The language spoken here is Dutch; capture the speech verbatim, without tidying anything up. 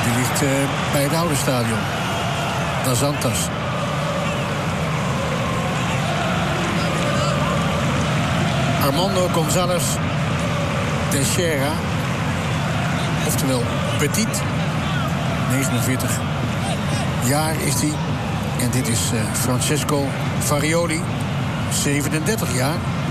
Die ligt uh, bij het oude stadion. Das Antas. Armando González Teixeira. Oftewel Petit. negenenveertig jaar is hij. En dit is uh, Francesco Farioli. zevenendertig jaar.